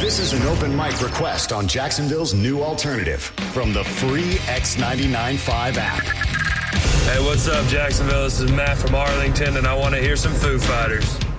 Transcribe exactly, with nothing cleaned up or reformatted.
This is an open mic request on Jacksonville's new alternative from the free X ninety-nine point five app. Hey, what's up, Jacksonville? This is Matt from Arlington, and I want to hear some Foo Fighters.